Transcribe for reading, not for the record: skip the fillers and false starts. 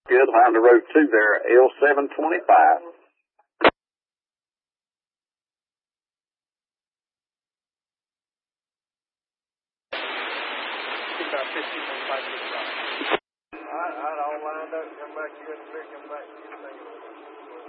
Good. Line to road 2 there, L725. About 15 minutes, 5 minutes. All right, all lined up. Come back. You got to come back.